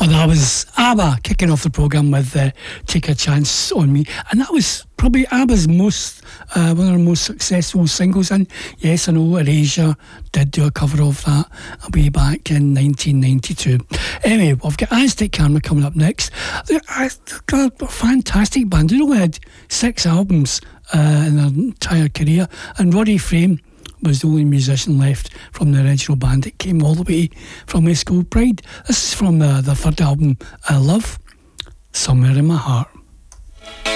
Oh, that was ABBA kicking off the programme with Take a Chance on Me. And that was probably ABBA's one of their most successful singles. And yes, I know Erasure did do a cover of that way back in 1992. Anyway, we've got Aztec Karma coming up next. They're a fantastic band. They only had 6 albums in their entire career. And Roddy Frame was the only musician left from the original band. It came all the way from West Coast Pride. This is from the third album, Love, Somewhere in My Heart.